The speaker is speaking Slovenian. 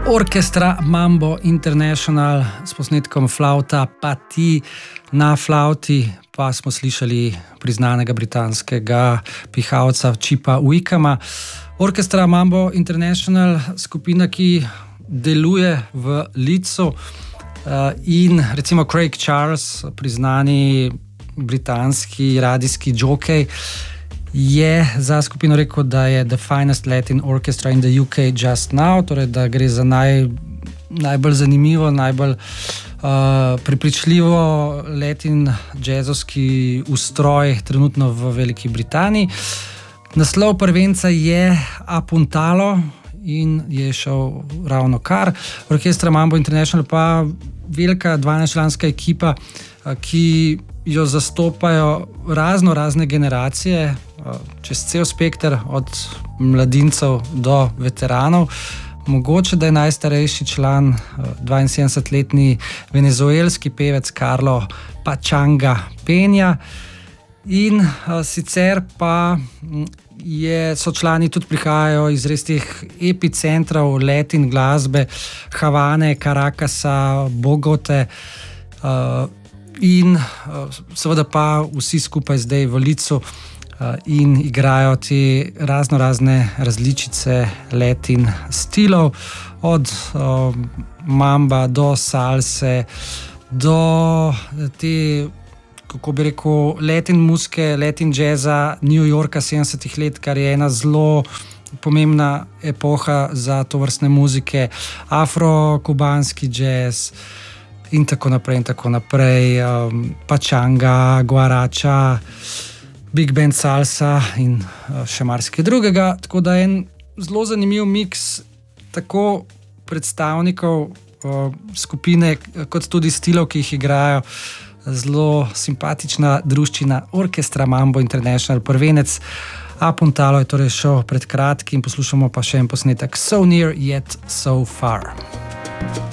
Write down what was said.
Orkestra Mambo International s posnetkom Flauta pa ti. Na flauti pa smo slišali priznanega britanskega pihalca Chipa Wickama. Orkestra Mambo International, skupina, ki deluje v Leedsu, in recimo Craig Charles, priznani britanski radijski džokej, je za skupino rekel, da je the finest Latin orchestra in the UK just now, torej da gre za najbolj zanimivo, najbolj prepričljivo Latin jazzovski ustroj trenutno v Veliki Britaniji. Naslov prvenca je Apuntalo in je šel ravno kar. Orkestra Mambo International pa velika 12-članska ekipa, ki jo zastopajo razne generacije, čez cel spekter, od mladincev do veteranov. Mogoče, da je najstarejši član 72-letni venezuelski pevec Carlo Pachanga Peña. In sicer pa so člani tudi prihajajo iz res teh epicentrov Latin glasbe, Havane, Caracasa, Bogote, in seveda pa vsi skupaj zdaj v Leedsu in igrajo te razne različice Latin stilov, od mamba do salse, do te, kako bi rekel, Latin muzike, Latin jazza New Yorka 70-ih let, kar je ena zelo pomembna epoha za to vrstne muzike, afro-kubanski jazz in tako naprej, pachanga, guaracha, big band salsa in še marsikaj drugega. Tako da en zelo zanimiv miks tako predstavnikov skupine, kot tudi stilov, ki jih igrajo. Zelo simpatična druščina Orkestra Mambo International. Prvenec Apuntalo je torej šel pred kratkim, poslušamo pa še en posnetek So Near Yet So Far.